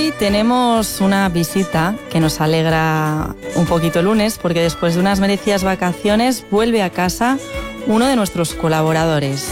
Hoy tenemos una visita que nos alegra un poquito el lunes, porque después de unas merecidas vacaciones vuelve a casa uno de nuestros colaboradores.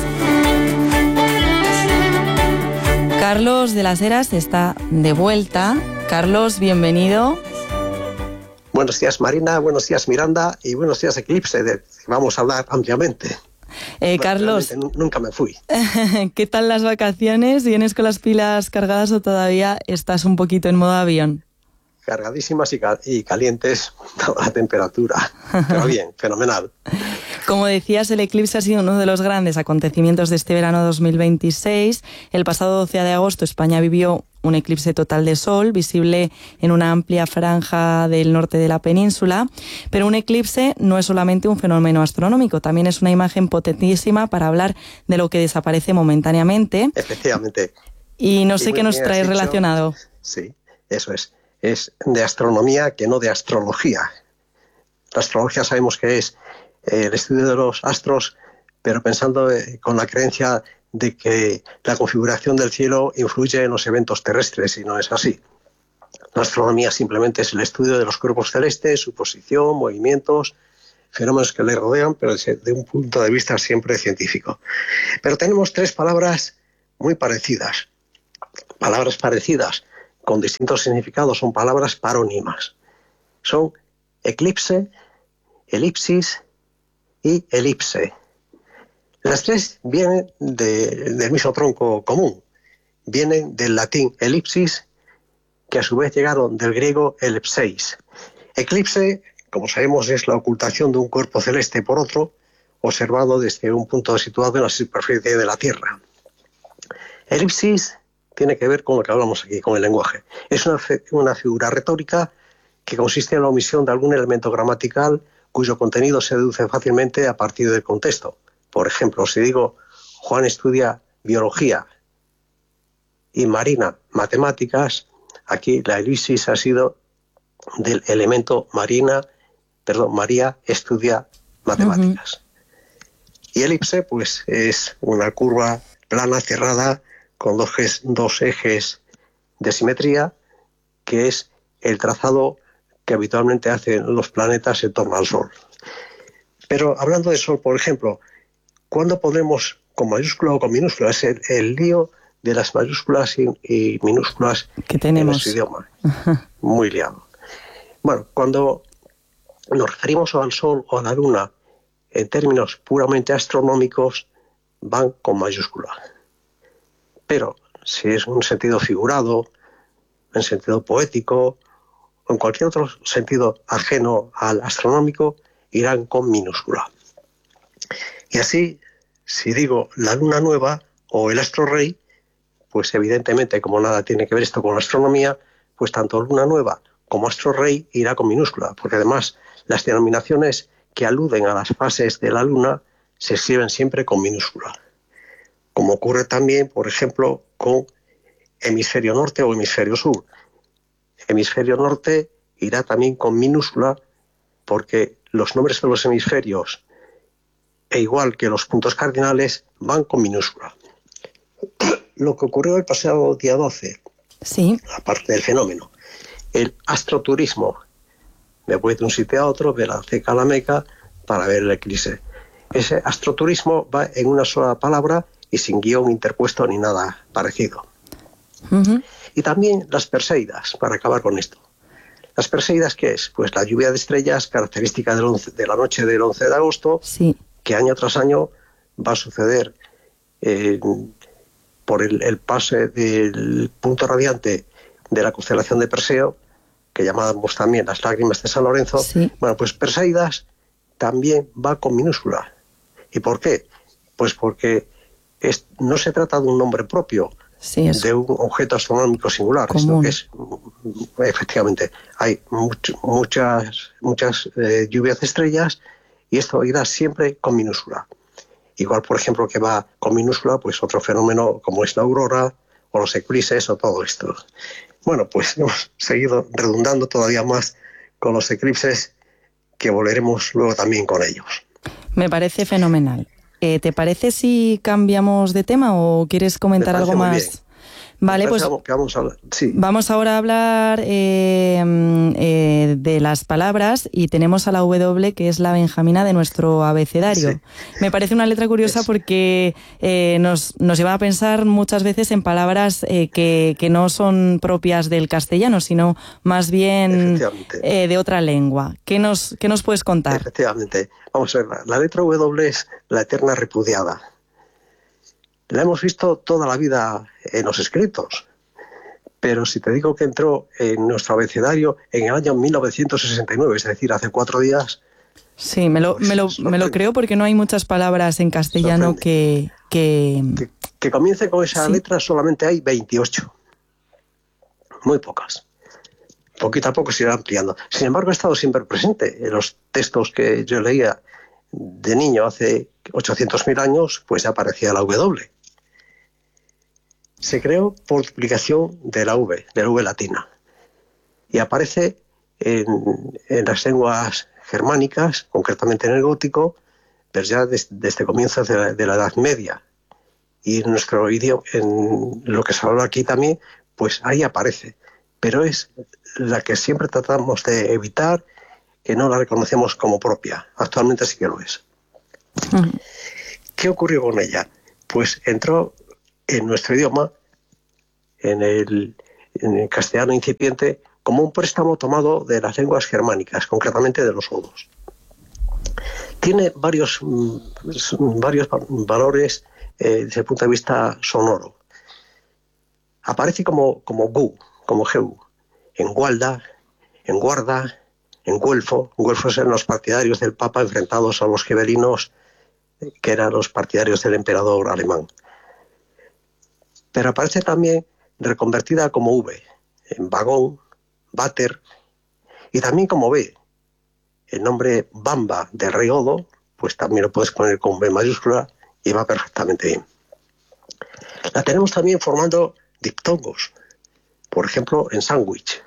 Carlos de las Heras está de vuelta. Carlos, bienvenido. Buenos días, Marina, buenos días, Miranda, y buenos días, Eclipse, de que vamos a hablar ampliamente. Carlos, nunca me fui. ¿Qué tal las vacaciones? ¿Vienes con las pilas cargadas o todavía estás un poquito en modo avión? Cargadísimas y calientes a la temperatura, pero bien, fenomenal. Como decías, el eclipse ha sido uno de los grandes acontecimientos de este verano 2026. El pasado 12 de agosto España vivió un eclipse total de sol, visible en una amplia franja del norte de la península. Pero un eclipse no es solamente un fenómeno astronómico, también es una imagen potentísima para hablar de lo que desaparece momentáneamente. Efectivamente. Y no sé qué nos traes relacionado. Sí, eso es. Es de astronomía que no de astrología. La astrología sabemos que es el estudio de los astros, pero pensando con la creencia de que la configuración del cielo influye en los eventos terrestres, y no es así. La astronomía simplemente es el estudio de los cuerpos celestes, su posición, movimientos, fenómenos que le rodean, pero desde un punto de vista siempre científico. Pero tenemos tres palabras muy parecidas. Palabras parecidas con distintos significados son palabras parónimas. Son eclipse, elipsis y elipse. Las tres vienen del mismo tronco común. Vienen del latín elipsis, que a su vez llegaron del griego elipseis. Eclipse, como sabemos, es la ocultación de un cuerpo celeste por otro, observado desde un punto situado en la superficie de la Tierra. Elipsis tiene que ver con lo que hablamos aquí, con el lenguaje. Es una figura retórica que consiste en la omisión de algún elemento gramatical cuyo contenido se deduce fácilmente a partir del contexto. Por ejemplo, si digo Juan estudia biología y Marina matemáticas, aquí la elipsis ha sido del elemento María estudia matemáticas. Y elipse, pues, es una curva plana cerrada con dos ejes de simetría, que es el trazado que habitualmente hacen los planetas en torno al Sol. Pero hablando de Sol, por ejemplo, ¿cuándo podemos, con mayúscula o con minúscula? Es el lío de las mayúsculas y minúsculas que tenemos en nuestro idioma. Muy liado. Bueno, cuando nos referimos al Sol o a la Luna en términos puramente astronómicos, van con mayúscula. Pero si es un sentido figurado, en sentido poético, o en cualquier otro sentido ajeno al astronómico, irán con minúscula. Y así, si digo la luna nueva o el astro rey, pues evidentemente, como nada tiene que ver esto con la astronomía, pues tanto luna nueva como astro rey irá con minúscula, porque además las denominaciones que aluden a las fases de la luna se escriben siempre con minúscula. Como ocurre también, por ejemplo, con hemisferio norte o hemisferio sur. Hemisferio norte irá también con minúscula porque los nombres de los hemisferios, e igual que los puntos cardinales, van con minúscula. Lo que ocurrió el pasado día 12, sí, aparte del fenómeno, el astroturismo. Me voy de un sitio a otro, de la Ceca a la Meca, para ver el eclipse. Ese astroturismo va en una sola palabra y sin guión interpuesto ni nada parecido. Y también las Perseidas, para acabar con esto. ¿Las Perseidas qué es? Pues la lluvia de estrellas característica de la noche del 11 de agosto, sí, que año tras año va a suceder por el pase del punto radiante de la constelación de Perseo, que llamamos también las lágrimas de San Lorenzo. Sí. Bueno, pues Perseidas también va con minúscula. ¿Y por qué? Pues porque no se trata de un nombre propio, sí, de un objeto astronómico singular. Común. Esto que es, efectivamente, hay muchas lluvias de estrellas y esto irá siempre con minúscula. Igual, por ejemplo, que va con minúscula, pues otro fenómeno como es la aurora o los eclipses o todo esto. Bueno, pues hemos seguido redundando todavía más con los eclipses, que volveremos luego también con ellos. Me parece fenomenal. ¿Te parece si cambiamos de tema o quieres comentar algo más? Vale, pues que vamos a hablar. Sí. Vamos ahora a hablar de las palabras, y tenemos a la W, que es la benjamina de nuestro abecedario. Sí. Me parece una letra curiosa porque nos lleva a pensar muchas veces en palabras que no son propias del castellano, sino más bien de otra lengua. ¿Qué nos puedes contar? Efectivamente. Vamos a ver, la letra W es la eterna repudiada. La hemos visto toda la vida en los escritos. Pero si te digo que entró en nuestro abecedario en el año 1969, es decir, hace 4 días... Sí, me lo creo, porque no hay muchas palabras en castellano que comiencen con esa letra. Solamente hay 28. Muy pocas. Poquito a poco se irá ampliando. Sin embargo, ha estado siempre presente en los textos que yo leía de niño hace 800.000 años, pues aparecía la W. Se creó por duplicación de la V latina, y aparece en las lenguas germánicas, concretamente en el gótico, pero ya desde comienzos de la Edad Media. Y en nuestro idioma, en lo que se habla aquí también, pues ahí aparece. Pero es la que siempre tratamos de evitar, que no la reconocemos como propia. Actualmente sí que lo es. ¿Qué ocurrió con ella? Pues entró en nuestro idioma, en el castellano incipiente, como un préstamo tomado de las lenguas germánicas, concretamente de los godos. Tiene varios valores desde el punto de vista sonoro. Aparece como gu, como geu, en gualda, en guarda, en güelfo. Güelfos eran los partidarios del Papa enfrentados a los gibelinos, que eran los partidarios del emperador alemán. Pero aparece también reconvertida como V, en vagón, váter, y también como B. El nombre Bamba del rey Odo, pues también lo puedes poner con B mayúscula y va perfectamente bien. La tenemos también formando diptongos, por ejemplo en sándwich.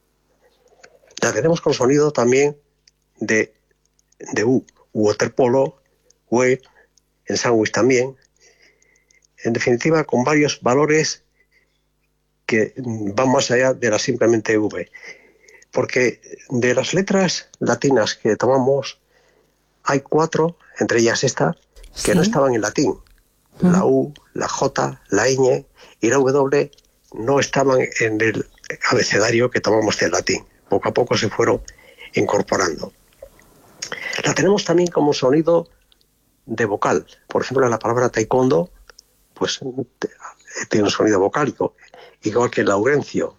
La tenemos con sonido también de U, waterpolo, UE, en sándwich también. En definitiva, con varios valores que van más allá de la simplemente V. Porque de las letras latinas que tomamos, hay 4, entre ellas esta, que no estaban en latín. La U, la J, la ñ y la W no estaban en el abecedario que tomamos del latín. Poco a poco se fueron incorporando. La tenemos también como sonido de vocal. Por ejemplo, la palabra taekwondo, pues tiene un sonido vocálico, igual que el laurencio.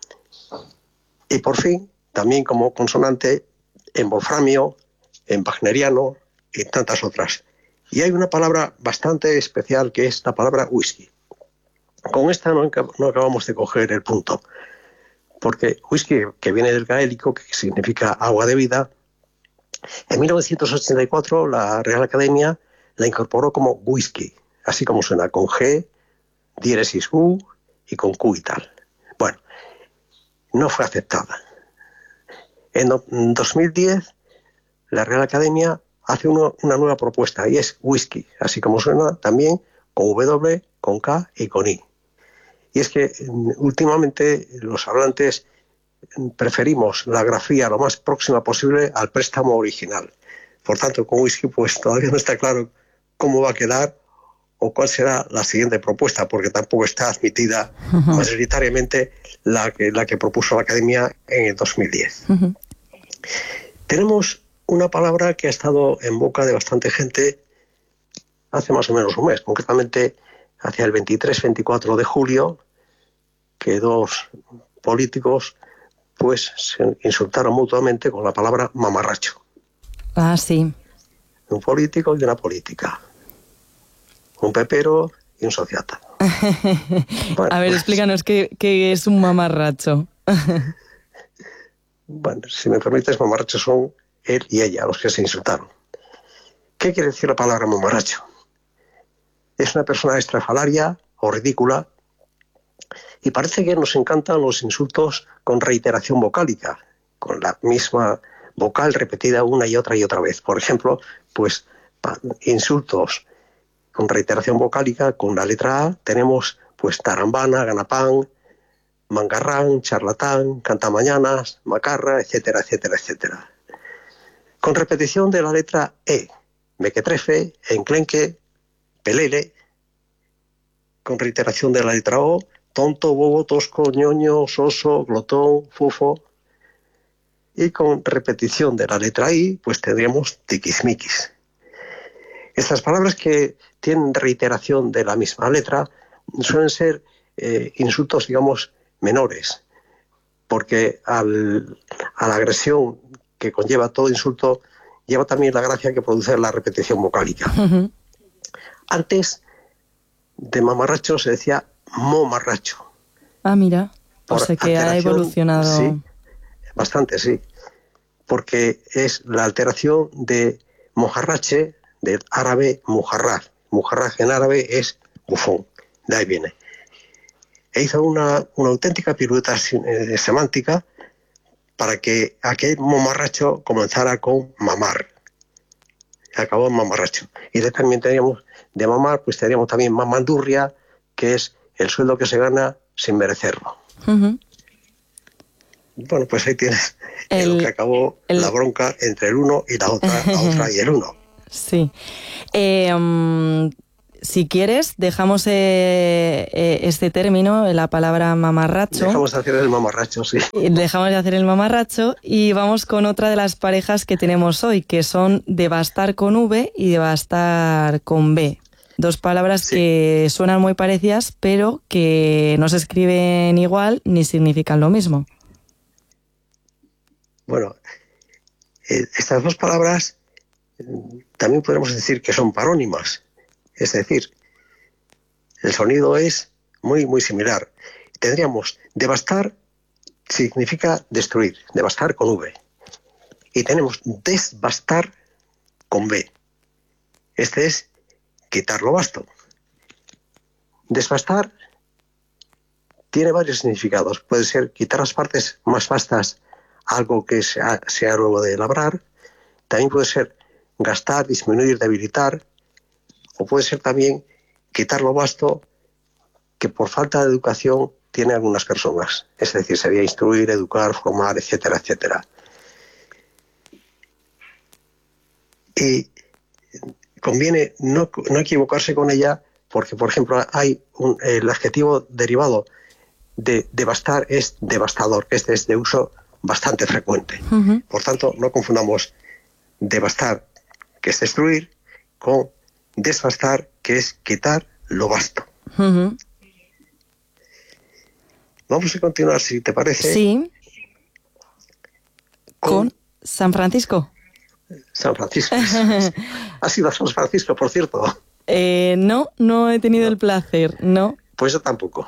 Y por fin, también como consonante en wolframio, en wagneriano y tantas otras. Y hay una palabra bastante especial, que es la palabra whisky. Con esta no acabamos de coger el punto, porque whisky, que viene del gaélico, que significa agua de vida, en 1984 la Real Academia la incorporó como whisky, así como suena, con G, diéresis U y con Q y tal. Bueno, no fue aceptada. En 2010 la Real Academia hace una nueva propuesta, y es whisky, así como suena, también con W, con K y con I. Y es que últimamente los hablantes preferimos la grafía lo más próxima posible al préstamo original. Por tanto, con whisky pues todavía no está claro cómo va a quedar o cuál será la siguiente propuesta, porque tampoco está admitida mayoritariamente la que propuso la Academia en el 2010. Tenemos una palabra que ha estado en boca de bastante gente hace más o menos un mes, concretamente hacia el 23-24 de julio, que 2 políticos pues se insultaron mutuamente con la palabra mamarracho. Ah, sí. Un político y una política. Un pepero y un sociata. Bueno, a ver, explícanos qué es un mamarracho. Bueno, si me permites, mamarrachos son él y ella, los que se insultaron. ¿Qué quiere decir la palabra mamarracho? Es una persona estrafalaria o ridícula, y parece que nos encantan los insultos con reiteración vocálica, con la misma vocal repetida una y otra vez. Por ejemplo, pues insultos con reiteración vocálica con la letra A tenemos, pues tarambana, ganapán, mangarrán, charlatán, cantamañanas, macarra, etcétera, etcétera, etcétera. Con repetición de la letra E, mequetrefe, enclenque, pelele, con reiteración de la letra O, tonto, bobo, tosco, ñoño, soso, glotón, fufo, y con repetición de la letra I, pues tendríamos tiquismiquis. Estas palabras que tienen reiteración de la misma letra suelen ser insultos, digamos, menores, porque a la agresión que conlleva todo insulto lleva también la gracia que produce la repetición vocálica. Uh-huh. Antes de mamarracho se decía momarracho. Ah, mira, o sea que ha evolucionado. Sí, bastante, sí, porque es la alteración de mojarrache, del árabe mujarraj. Mujarraj en árabe es bufón, de ahí viene. E hizo una auténtica pirueta semántica para que aquel mamarracho comenzara con mamar. Acabó en mamarracho. Y también teníamos, de mamar, pues teníamos también mamandurria, que es el sueldo que se gana sin merecerlo. Uh-huh. Bueno, pues ahí tienes lo que acabó la bronca entre el uno y la otra y el uno. Sí. Si quieres, dejamos este término, la palabra mamarracho. Dejamos de hacer el mamarracho, sí. Dejamos de hacer el mamarracho y vamos con otra de las parejas que tenemos hoy, que son devastar con V y devastar con B. Dos palabras que suenan muy parecidas, pero que no se escriben igual ni significan lo mismo. Bueno, estas dos palabras también podemos decir que son parónimas. Es decir, el sonido es muy, muy similar. Tendríamos devastar, significa destruir, devastar con V. Y tenemos desbastar con B. Este es quitar lo vasto. Desbastar tiene varios significados. Puede ser quitar las partes más vastas a algo que sea luego de labrar. También puede ser gastar, disminuir, debilitar. O puede ser también quitar lo vasto que por falta de educación tienen algunas personas. Es decir, sería instruir, educar, formar, etcétera, etcétera. Y conviene no equivocarse con ella porque, por ejemplo, hay el adjetivo derivado de devastar es devastador, que este es de uso bastante frecuente. Uh-huh. Por tanto, no confundamos devastar, que es destruir, con desbastar, que es quitar lo vasto. Uh-huh. Vamos a continuar, si te parece. Sí. Con San Francisco. San Francisco. ¿Has ido a San Francisco, por cierto? No he tenido el placer, no. Pues yo tampoco.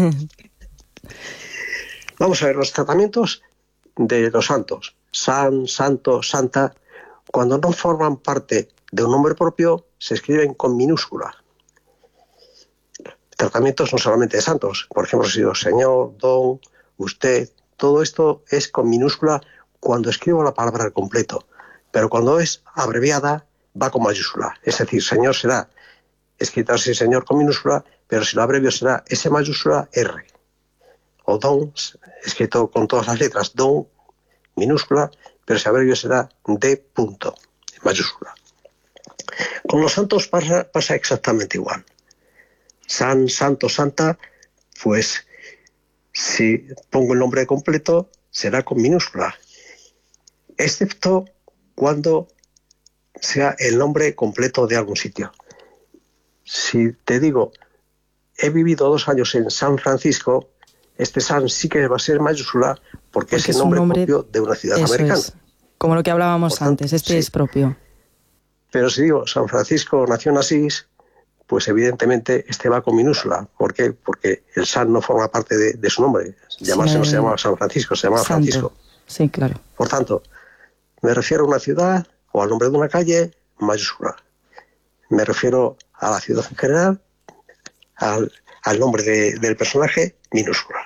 Vamos a ver los tratamientos de los santos. San, santo, santa, cuando no forman parte de un nombre propio, se escriben con minúscula. Tratamientos no solamente de santos, por ejemplo, si digo señor, don, usted, todo esto es con minúscula cuando escribo la palabra al completo, pero cuando es abreviada va con mayúscula. Es decir, señor será escrito así señor con minúscula, pero si lo abrevio será S mayúscula R. O don, escrito con todas las letras, don minúscula, pero si abrevio será D punto, mayúscula. Con los santos pasa exactamente igual. San, santo, santa, pues si pongo el nombre completo será con minúscula, excepto cuando sea el nombre completo de algún sitio. Si te digo, he vivido 2 años en San Francisco, este San sí que va a ser mayúscula porque es el nombre propio de una ciudad americana. Es, como lo que hablábamos antes, es propio. Pero si digo San Francisco nació en Asís, pues evidentemente este va con minúscula. ¿Por qué? Porque el San no forma parte de su nombre. Llamarse no se llama San Francisco, se llama Santo. Francisco. Sí, claro. Por tanto, me refiero a una ciudad o al nombre de una calle, mayúscula. Me refiero a la ciudad en general, al nombre del personaje, minúscula.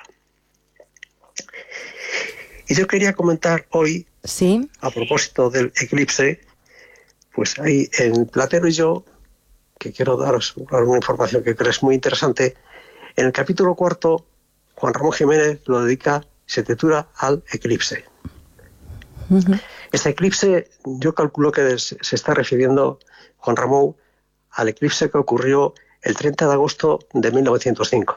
Y yo quería comentar hoy, ¿sí?, a propósito del eclipse, pues ahí en Platero y yo, que quiero daros una información que creo es muy interesante, En el capítulo 4, Juan Ramón Jiménez se titula al eclipse. Este eclipse, yo calculo que se está refiriendo, Juan Ramón, al eclipse que ocurrió el 30 de agosto de 1905.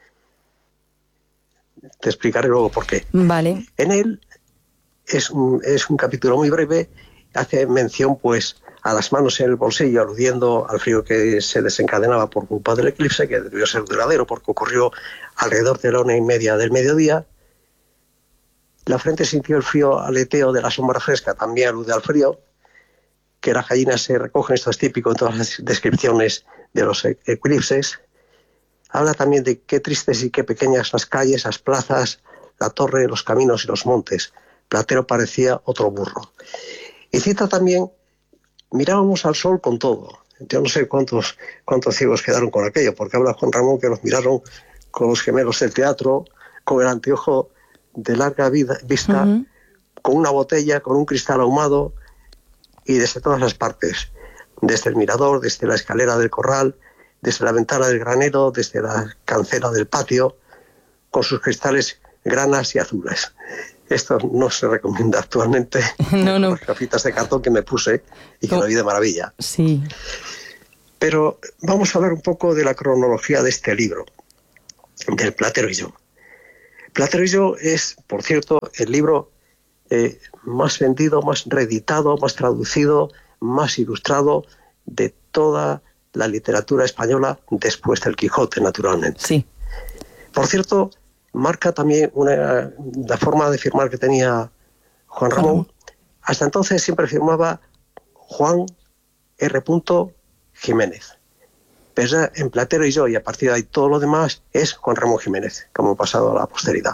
Te explicaré luego por qué. Vale. En él es un capítulo muy breve, hace mención pues a las manos en el bolsillo, aludiendo al frío que se desencadenaba por culpa del eclipse, que debió ser duradero porque ocurrió alrededor de la 1:30 del mediodía. La frente sintió el frío aleteo de la sombra fresca, también alude al frío, que las gallinas se recogen, esto es típico en todas las descripciones de los eclipses. Habla también de qué tristes y qué pequeñas las calles, las plazas, la torre, los caminos y los montes. Platero parecía otro burro. Y cita también, mirábamos al sol con todo. Yo no sé cuántos ciegos quedaron con aquello, porque habla Juan Ramón que los miraron con los gemelos del teatro, con el anteojo de larga vista, con una botella, con un cristal ahumado, y desde todas las partes, desde el mirador, desde la escalera del corral, desde la ventana del granero, desde la cancela del patio, con sus cristales granas y azules. Esto no se recomienda actualmente. No. Las gafitas de cartón que me puse y que lo vi de maravilla. Sí. Pero vamos a hablar un poco de la cronología de este libro, del Platero y yo. Platero y yo es, por cierto, el libro más vendido, más reeditado, más traducido, más ilustrado de toda la literatura española después del Quijote, naturalmente. Sí. Por cierto, marca también la forma de firmar que tenía Juan Ramón. Hasta entonces siempre firmaba Juan R. Jiménez. Pero ya en Platero y yo, y a partir de ahí todo lo demás, es Juan Ramón Jiménez, como ha pasado a la posteridad.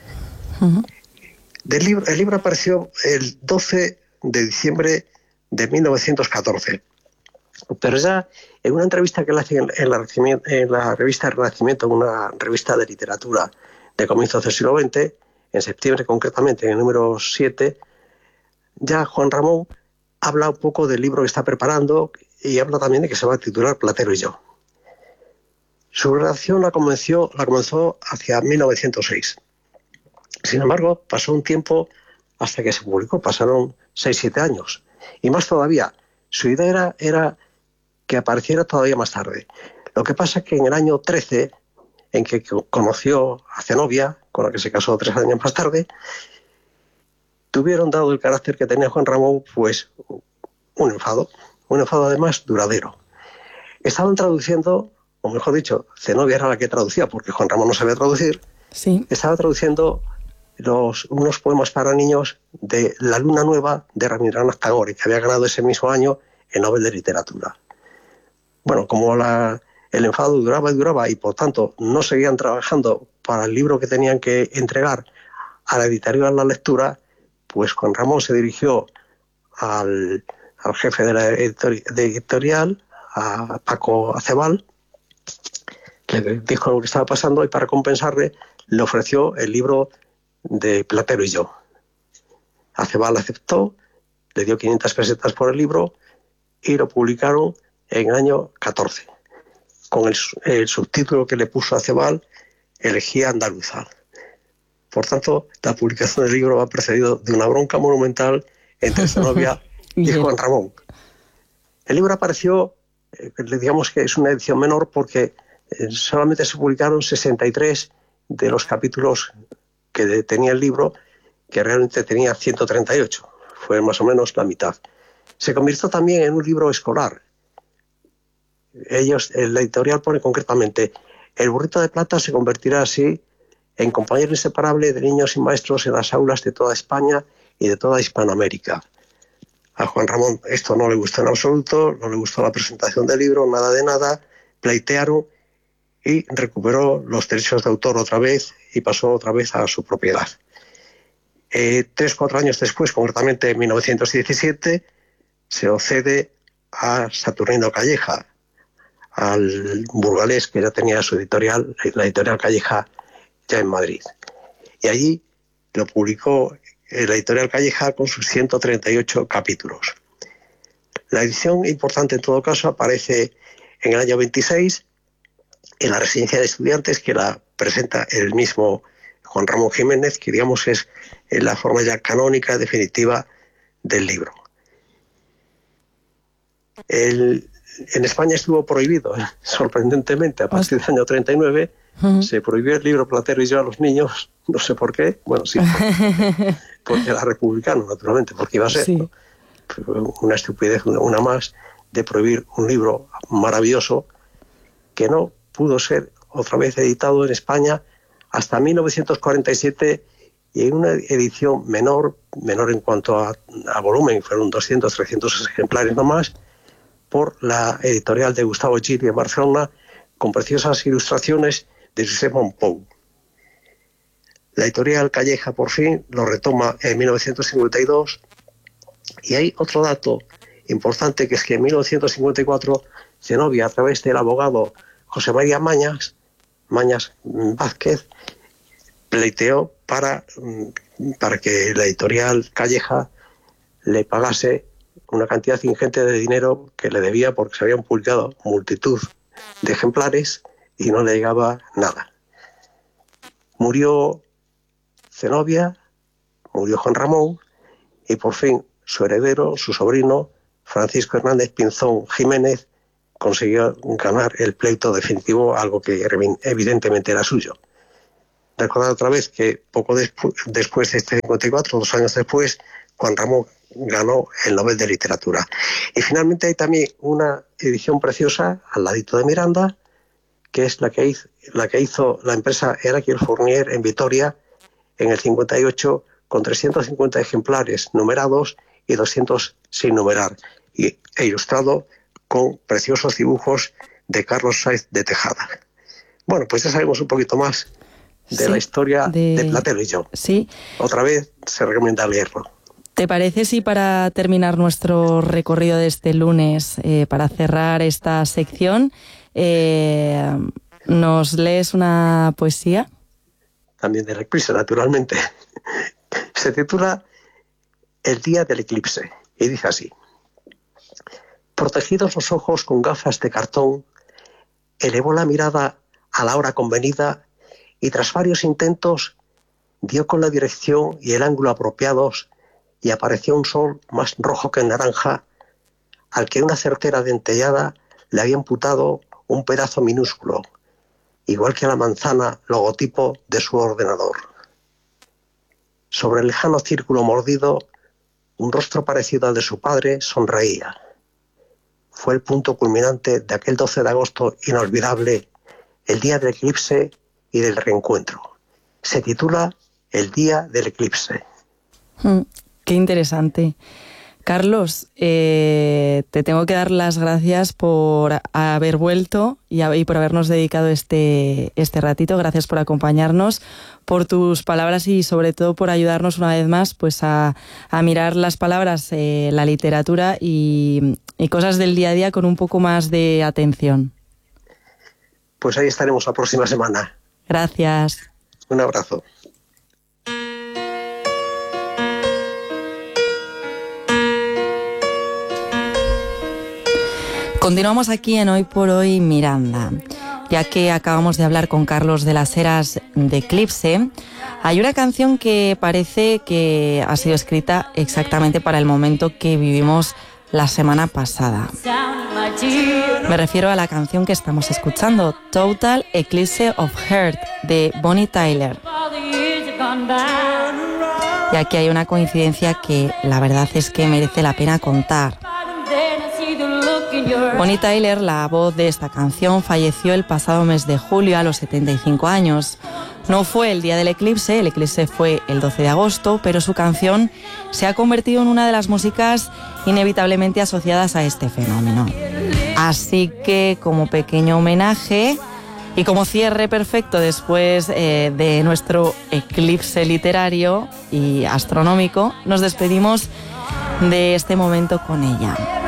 El libro apareció el 12 de diciembre de 1914. Pero ya en una entrevista que le hacen en la revista Renacimiento, una revista de literatura de comienzos del siglo XX, en septiembre concretamente, en el número 7, ya Juan Ramón habla un poco del libro que está preparando y habla también de que se va a titular Platero y yo. Su redacción la comenzó hacia 1906. Sin embargo, pasó un tiempo hasta que se publicó, pasaron 6-7 años. Y más todavía, su idea era que apareciera todavía más tarde. Lo que pasa es que en el año 13, en que conoció a Zenobia, con la que se casó 3 años más tarde, tuvieron, dado el carácter que tenía Juan Ramón, pues un enfado además duradero. Estaban traduciendo, o mejor dicho, Zenobia era la que traducía, porque Juan Ramón no sabía traducir, sí. Estaba traduciendo unos poemas para niños de La luna nueva de Rabindranath Tagore, que había ganado ese mismo año el Nobel de Literatura. Bueno, como el enfado duraba y por tanto no seguían trabajando para el libro que tenían que entregar a la editorial La Lectura, pues Juan Ramón se dirigió al jefe de la editorial, a Paco Acebal, le dijo lo que estaba pasando y para compensarle le ofreció el libro de Platero y yo. Acebal aceptó, le dio 500 pesetas por el libro y lo publicaron en el año 14, con el subtítulo que le puso Acebal, Elegía Andaluza. Por tanto, la publicación del libro va precedido de una bronca monumental entre Zenobia y Juan Ramón. El libro apareció, digamos que es una edición menor porque solamente se publicaron 63 de los capítulos que tenía el libro, que realmente tenía 138. Fue más o menos la mitad. Se convirtió también en un libro escolar. La editorial pone concretamente: El burrito de plata se convertirá así en compañero inseparable de niños y maestros en las aulas de toda España y de toda Hispanoamérica. A Juan Ramón esto no le gustó en absoluto, no le gustó la presentación del libro, nada de nada, pleitearon y recuperó los derechos de autor otra vez y pasó otra vez a su propiedad. 3-4 años después, concretamente en 1917, se lo cede a Saturnino Calleja, al burgalés que ya tenía su editorial, la editorial Calleja, ya en Madrid. Y allí lo publicó la editorial Calleja con sus 138 capítulos. La edición importante en todo caso aparece en el año 26, en la residencia de estudiantes, que la presenta el mismo Juan Ramón Jiménez, que digamos es la forma ya canónica, definitiva del libro. En España estuvo prohibido, sorprendentemente, a partir del año 39, se prohibió el libro Platero y yo a los niños, no sé por qué, bueno, sí, porque era republicano, naturalmente, porque iba a ser, sí, ¿no? Una estupidez, una más, de prohibir un libro maravilloso que no pudo ser otra vez editado en España hasta 1947, y en una edición menor en cuanto a volumen, fueron 200, 300 ejemplares nomás, por la editorial de Gustavo Gili en Barcelona, con preciosas ilustraciones de Josep Montpou. La editorial Calleja por fin lo retoma en 1952, y hay otro dato importante, que es que en 1954 Zenobia, a través del abogado José María Mañas Vázquez, pleiteó para que la editorial Calleja le pagase una cantidad ingente de dinero que le debía, porque se habían publicado multitud de ejemplares y no le llegaba nada. Murió Zenobia, murió Juan Ramón, y por fin su heredero, su sobrino, Francisco Hernández Pinzón Jiménez, consiguió ganar el pleito definitivo, algo que evidentemente era suyo. Recordar otra vez que poco después de este 54, 2 años después, Juan Ramón ganó el Nobel de Literatura. Y finalmente hay también una edición preciosa al ladito de Miranda, que es la que hizo la empresa Heraclier Fournier en Vitoria en el 58, con 350 ejemplares numerados y 200 sin numerar, e ilustrado con preciosos dibujos de Carlos Sáez de Tejada. Bueno, pues ya sabemos un poquito más de la historia de Platero y yo. Sí. Otra vez se recomienda leerlo. ¿Te parece si para terminar nuestro recorrido de este lunes, para cerrar esta sección, nos lees una poesía? También de Eclipse, naturalmente. Se titula El día del eclipse, y dice así: protegidos los ojos con gafas de cartón, elevó la mirada a la hora convenida y tras varios intentos dio con la dirección y el ángulo apropiados, y apareció un sol más rojo que naranja, al que una certera dentellada le había imputado un pedazo minúsculo, igual que a la manzana logotipo de su ordenador. Sobre el lejano círculo mordido, un rostro parecido al de su padre sonreía. Fue el punto culminante de aquel 12 de agosto inolvidable, el día del eclipse y del reencuentro. Se titula El día del eclipse. Qué interesante. Carlos, te tengo que dar las gracias por haber vuelto y por habernos dedicado este ratito. Gracias por acompañarnos, por tus palabras y sobre todo por ayudarnos una vez más pues a mirar las palabras, la literatura y cosas del día a día con un poco más de atención. Pues ahí estaremos la próxima semana. Gracias. Un abrazo. Continuamos aquí en Hoy por Hoy Miranda. Ya que acabamos de hablar con Carlos de las Eras de Eclipse, hay una canción que parece que ha sido escrita exactamente para el momento que vivimos la semana pasada. Me refiero a la canción que estamos escuchando, Total Eclipse of Heart, de Bonnie Tyler. Y aquí hay una coincidencia que la verdad es que merece la pena contar. Bonnie Tyler, la voz de esta canción, falleció el pasado mes de julio a los 75 años. No fue el día del eclipse, el eclipse fue el 12 de agosto, pero su canción se ha convertido en una de las músicas inevitablemente asociadas a este fenómeno. Así que, como pequeño homenaje y como cierre perfecto después de nuestro eclipse literario y astronómico, nos despedimos de este momento con ella.